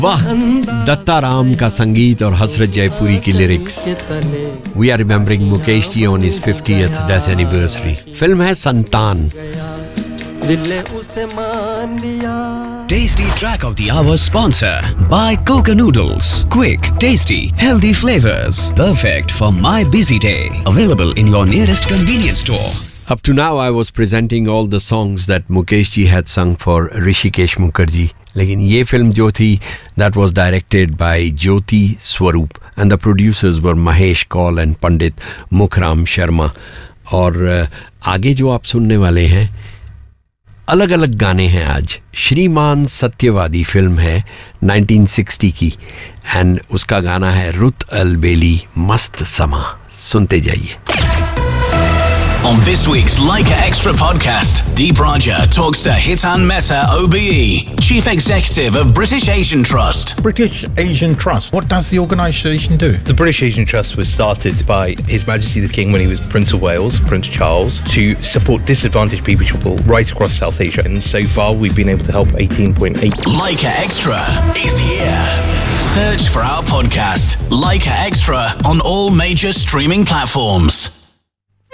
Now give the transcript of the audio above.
वाह, दत्ता राम का संगीत और हसरत जयपुरी की lyrics. We are remembering Mukesh ji on his 50th death anniversary. Film है संतान. Tasty Track of the Hour sponsor by Coca Noodles. Quick, tasty, healthy flavors. Perfect for my busy day. Available in your nearest convenience store. Up to now I was presenting all the songs that Mukesh ji had sung for Rishikesh Mukherjee. लेकिन ये film जो थी, that was directed by Jyoti Swaroop and the producers were Mahesh Kaul and Pandit Mukhram Sharma. और आगे जो आप सुनने वाले हैं, अलग अलग गाने हैं आज. श्रीमान सत्यवादी फिल्म है 1960 की एंड उसका गाना है रुत अलबेली मस्त समा. सुनते जाइए. On this week's Leica Extra podcast, Deep Raja talks to Hitan Mehta OBE, Chief Executive of British Asian Trust. British Asian Trust, what does the organisation do? The British Asian Trust was started by His Majesty the King when he was Prince of Wales, Prince Charles, to support disadvantaged people right across South Asia. And so far, we've been able to help 18.8. Leica Extra is here. Search for our podcast, Leica Extra, on all major streaming platforms.